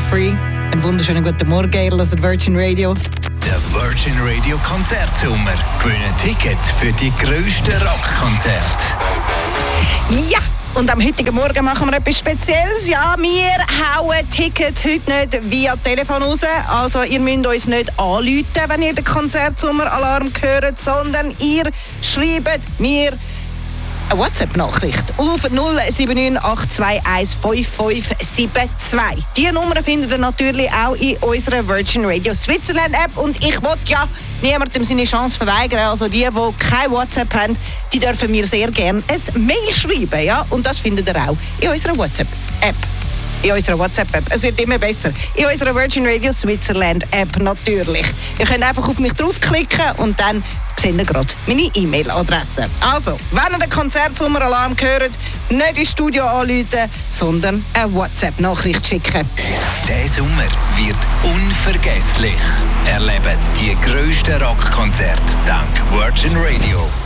Free. Einen wunderschönen guten Morgen, ihr hört Virgin Radio. Der Virgin Radio Konzertsommer. Gewinnen Tickets für die grössten Rockkonzerte. Ja! Und am heutigen Morgen machen wir etwas Spezielles. Ja, wir hauen Tickets heute nicht via Telefon raus. Also ihr müsst uns nicht anrufen, wenn ihr den Konzertsommer-Alarm hört, sondern ihr schreibt mir eine WhatsApp-Nachricht auf 07982155572. Diese Nummer findet ihr natürlich auch in unserer Virgin Radio Switzerland App. Und ich will ja niemandem seine Chance verweigern. Also die keine WhatsApp haben, die dürfen mir sehr gerne ein Mail schreiben. Ja? Und das findet ihr auch in unserer WhatsApp-App. In unserer WhatsApp-App. Es wird immer besser. In unserer Virgin Radio Switzerland App natürlich. Ihr könnt einfach auf mich draufklicken und dann seht ihr gerade meine E-Mail-Adresse. Also, wenn ihr den Konzertsommer-Alarm hört, nicht ins Studio anrufen, sondern eine WhatsApp-Nachricht schicken. Der Sommer wird unvergesslich. Erlebt die grössten Rockkonzerte dank Virgin Radio.